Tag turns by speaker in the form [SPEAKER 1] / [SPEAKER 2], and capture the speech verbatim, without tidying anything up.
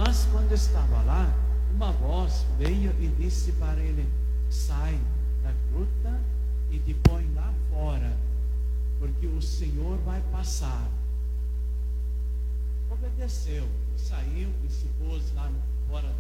[SPEAKER 1] Mas quando estava lá, uma voz veio e disse para ele: sai da gruta e te põe lá fora, porque o Senhor vai passar. Obedeceu, saiu e se pôs lá fora